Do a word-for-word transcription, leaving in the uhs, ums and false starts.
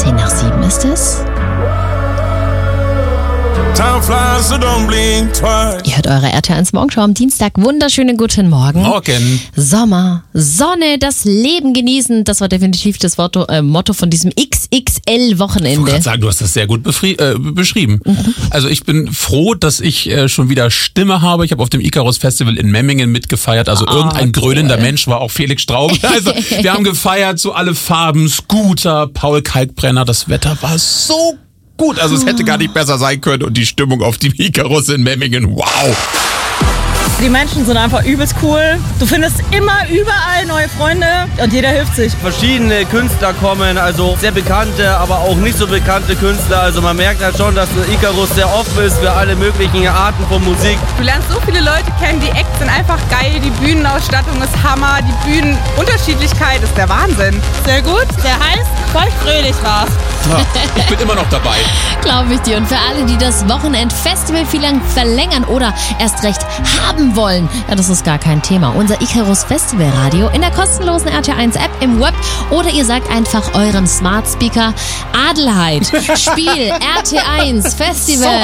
zehn nach sieben ist es. Time flies, so don't blink twice. Ihr hört eure R T eins Morgenschau am Dienstag. Wunderschönen guten Morgen. Morgen. Sommer, Sonne, das Leben genießen. Das war definitiv das Motto, äh, Motto von diesem X X L-Wochenende. Ich wollte gerade sagen, du hast das sehr gut befri- äh, beschrieben. Mhm. Also ich bin froh, dass ich äh, schon wieder Stimme habe. Ich habe auf dem Icarus Festival in Memmingen mitgefeiert. Also oh, irgendein cool. grölender Mensch war auch Felix Straube. Also wir haben gefeiert, so alle Farben, Scooter, Paul Kalkbrenner. Das Wetter war so gut, also es hätte gar nicht besser sein können und die Stimmung auf dem Icarus in Memmingen, wow. Die Menschen sind einfach übelst cool. Du findest immer überall neue Freunde und jeder hilft sich. Verschiedene Künstler kommen, also sehr bekannte, aber auch nicht so bekannte Künstler. Also man merkt halt schon, dass der Icarus sehr offen ist für alle möglichen Arten von Musik. Du lernst so viele Leute kennen, die Acts sind einfach geil, die Bühnenausstattung ist Hammer, die Bühnenunterschiedlichkeit ist der Wahnsinn. Sehr gut, sehr heiß, voll fröhlich war's. Ja, ich bin immer noch dabei. Glaube ich dir. Und für alle, die das Wochenend-Festival vielleicht verlängern oder erst recht haben wollen, ja, das ist gar kein Thema. Unser Icarus Festival Radio in der kostenlosen R T eins App im Web oder ihr sagt einfach eurem Smart Speaker Adelheid, Spiel R T eins Festival.